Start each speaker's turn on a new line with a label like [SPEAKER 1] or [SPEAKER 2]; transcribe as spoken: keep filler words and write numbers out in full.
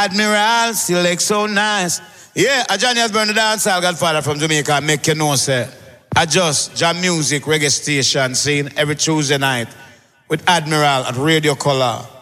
[SPEAKER 1] Admiral, select so nice. Yeah, a Johnny has burned the dancehall Godfather from Jamaica. Make you know, sir. I just jam music, reggae station scene every Tuesday night with Admiral at Radio Color.